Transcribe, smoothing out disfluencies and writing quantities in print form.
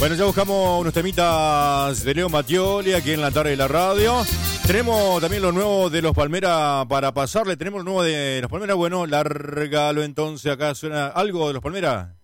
Bueno, ya buscamos unos temitas de Leo Mattioli aquí en la tarde de la radio. Tenemos también lo nuevo de Los Palmeras para pasarle. Tenemos lo nuevo de Los Palmeras. Bueno, lárgalo entonces. Acá suena algo de Los Palmeras.